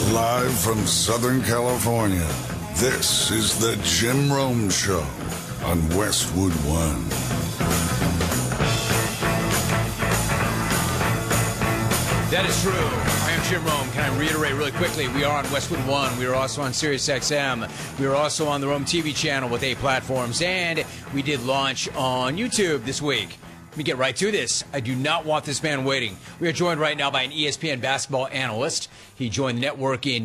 Live from Southern California, this is the Jim Rome Show on Westwood One. That is true. I am Jim Rome. Can I reiterate really quickly? We are on Westwood One. We are also on SiriusXM. We are also on the Rome TV channel with 8 platforms. And we did launch on YouTube this week. Let me get right to this. I do not want this man waiting. We are joined right now by an ESPN basketball analyst. He joined the network in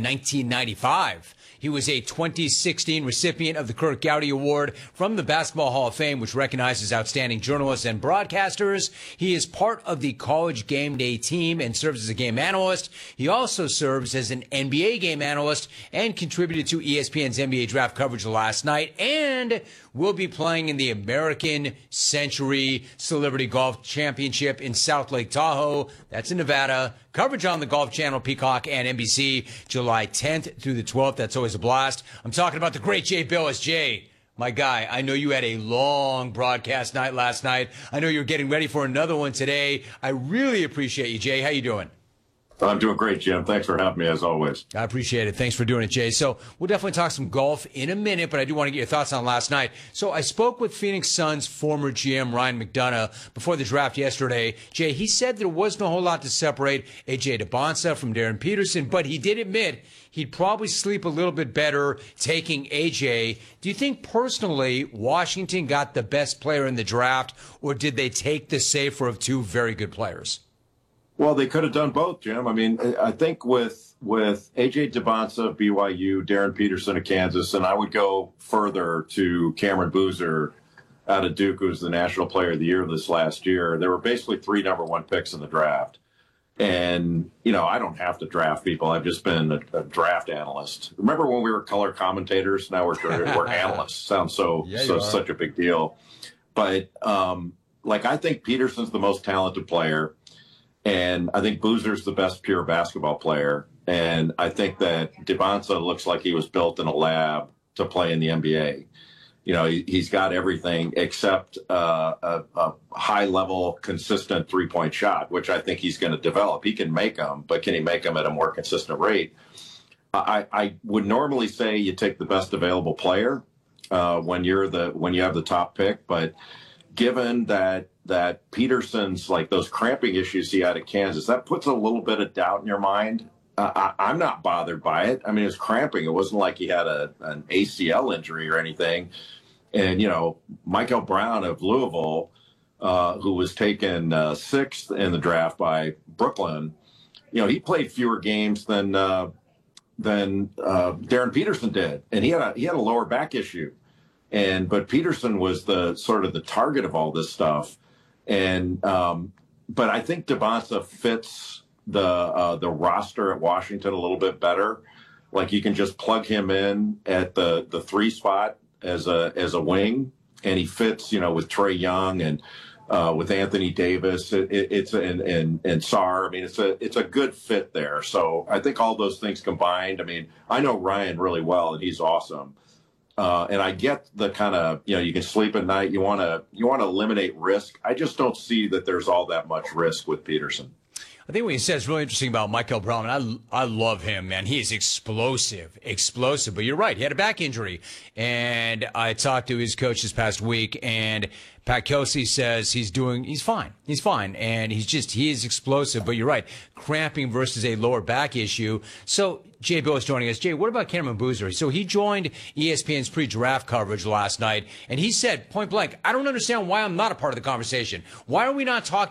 1995. He was a 2016 recipient of the Curt Gowdy Award from the Basketball Hall of Fame, which recognizes outstanding journalists and broadcasters. He is part of the College Game Day team and serves as a game analyst. He also serves as an NBA game analyst and contributed to ESPN's NBA draft coverage last night, and will be playing in the American Century Celebrity Golf Championship in South Lake Tahoe. That's in Nevada. Coverage on the Golf Channel, Peacock, and NBC, July 10th through the 12th. That's always a blast. I'm talking about the great Jay Bilas. Jay, my guy, I know you had a long broadcast night last night. I know you're getting ready for another one today. I really appreciate you, Jay. How you doing? I'm doing great, Jim. Thanks for having me, as always. I appreciate it. Thanks for doing it, Jay. So we'll definitely talk some golf in a minute, but I do want to get your thoughts on last night. So I spoke with Phoenix Suns former GM Ryan McDonough before the draft yesterday. Jay, he said there wasn't a whole lot to separate A.J. DeBonsa from Darren Peterson, but he did admit he'd probably sleep a little bit better taking A.J. Do you think personally Washington got the best player in the draft, or did they take the safer of two very good players? Well, they could have done both, Jim. I mean, I think with A.J. DeBonsa of BYU, Darren Peterson of Kansas, and I would go further to Cameron Boozer out of Duke, who was the National Player of the Year this last year. There were basically 3 number 1 picks in the draft. And, you know, I don't have to draft people. I've just been a draft analyst. Remember when we were color commentators? Now we're analysts. Sounds such a big deal. But, I think Peterson's the most talented player. And I think Boozer's the best pure basketball player. And I think that DeBonsa looks like he was built in a lab to play in the NBA. You know, he's got everything except a high-level, consistent three-point shot, which I think he's going to develop. He can make them, but can he make them at a more consistent rate? I would normally say you take the best available player when you have the top pick, but given that Peterson's, like, those cramping issues he had at Kansas, that puts a little bit of doubt in your mind. I'm not bothered by it. I mean, it was cramping. It wasn't like he had an ACL injury or anything. And, you know, Michael Brown of Louisville, who was taken 6th in the draft by Brooklyn, you know, he played fewer games than Darren Peterson did. And he had a lower back issue. But Peterson was the sort of the target of all this stuff. And but I think DeBonsa fits the roster at Washington a little bit better. Like, you can just plug him in at the 3 spot as a wing, and he fits, you know, with Trae Young and with Anthony Davis. It's and Sarr. I mean, it's a good fit there. So I think all those things combined. I mean, I know Ryan really well, and he's awesome. And I get the kind of, you know, you can sleep at night. You want to eliminate risk. I just don't see that there's all that much risk with Peterson. I think what you said is really interesting about Michael Brown. I love him, man. He is explosive. But you're right. He had a back injury. And I talked to his coach this past week, and Pat Kelsey says he's fine. He's fine. And he is explosive. But you're right. Cramping versus a lower back issue. So Jay Bilas is joining us. Jay, what about Cameron Boozer? So he joined ESPN's pre-draft coverage last night, and he said, point blank, I don't understand why I'm not a part of the conversation. Why are we not talking